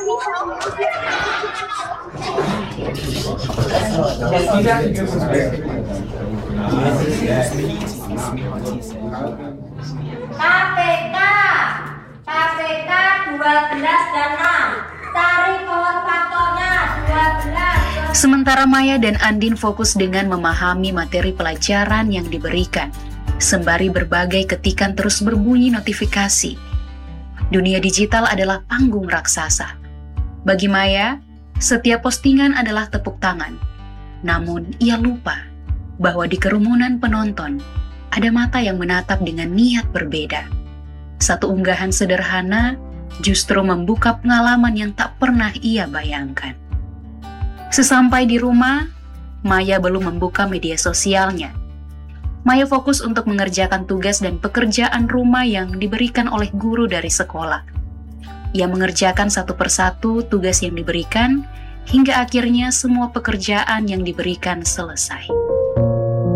KPK KPK 12 dan 6. Cari pohon faktornya 12. Sementara Maya dan Andin fokus dengan memahami materi pelajaran yang diberikan, sembari berbagai ketikan terus berbunyi notifikasi. Dunia digital adalah panggung raksasa. Bagi Maya, setiap postingan adalah tepuk tangan. Namun, ia lupa bahwa di kerumunan penonton, ada mata yang menatap dengan niat berbeda. Satu unggahan sederhana justru membuka pengalaman yang tak pernah ia bayangkan. Sesampai di rumah, Maya belum membuka media sosialnya. Maya fokus untuk mengerjakan tugas dan pekerjaan rumah yang diberikan oleh guru dari sekolah. Ia mengerjakan satu persatu tugas yang diberikan, hingga akhirnya semua pekerjaan yang diberikan selesai.